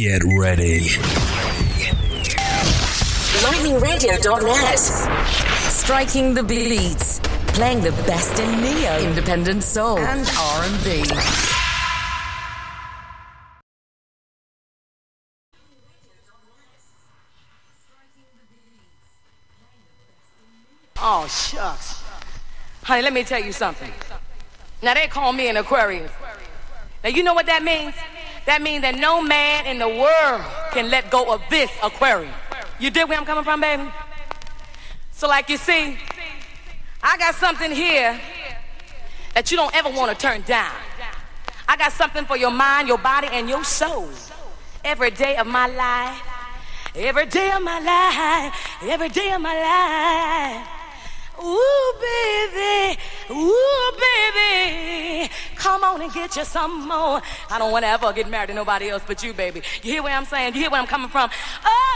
Get ready. LightningRadio.net. Striking the beats. Playing the best in neo, independent soul, and R&B. Oh, shucks. Honey, let me tell you something. Now, they call me an Aquarius. Now, you know what that means? That means that no man in the world can let go of this aquarium. You dig where I'm coming from, baby? So, like you see, I got something here that you don't ever want to turn down. I got something for your mind, your body, and your soul. Every day of my life, every day of my life, every day of my life. Ooh, baby, come on and get you some more. I don't want to ever get married to nobody else but you, baby. You hear what I'm saying? You hear where I'm coming from? Oh,